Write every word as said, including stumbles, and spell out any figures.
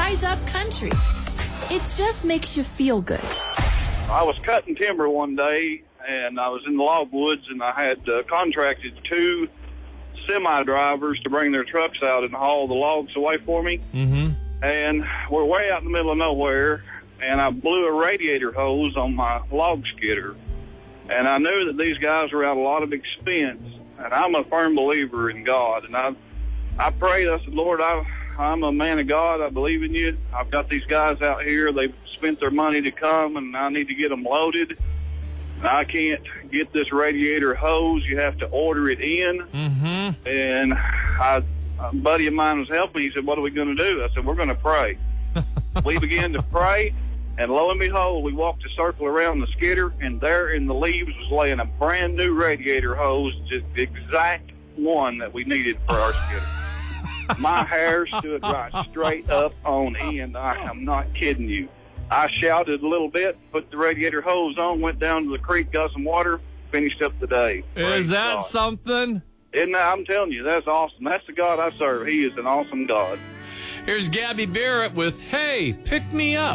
Rise Up Country. It just makes you feel good. I was cutting timber one day, and I was in the logwoods, and I had uh, contracted two semi-drivers to bring their trucks out and haul the logs away for me. Mm-hmm. And we're way out in the middle of nowhere, and I blew a radiator hose on my log skidder. And I knew that these guys were at a lot of expense, and I'm a firm believer in God. And I I prayed, I said, Lord, I, I'm a man of God. I believe in you. I've got these guys out here. They've spent their money to come, and I need to get them loaded. I can't get this radiator hose. You have to order it in. Mm-hmm. And I, a buddy of mine was helping me. He said, what are we going to do? I said, we're going to pray. We began to pray, and lo and behold, we walked a circle around the skidder, and there in the leaves was laying a brand new radiator hose, just the exact one that we needed for our skidder. My hair stood right straight up on end. I am not kidding you. I shouted a little bit, put the radiator hose on, went down to the creek, got some water, finished up the day. Praise Is that God. something? Isn't that, I'm telling you, that's awesome. That's the God I serve. He is an awesome God. Here's Gabby Barrett with Hey, Pick Me Up.